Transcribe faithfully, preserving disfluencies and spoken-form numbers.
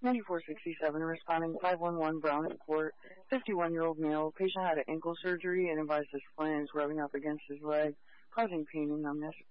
ninety-four sixty-seven, responding five one one Brown Court, fifty-one-year-old male. Patient had an ankle surgery and advised his splint is rubbing up against his leg, causing pain and numbness.